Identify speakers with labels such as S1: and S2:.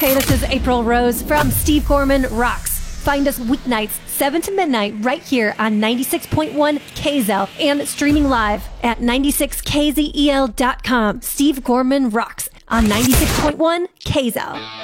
S1: Hey, this is April Rose from Steve Gorman Rocks. Find us weeknights, 7 to midnight, right here on 96.1 KZEL and streaming live at 96kzel.com. Steve Gorman Rocks on 96.1 KZEL.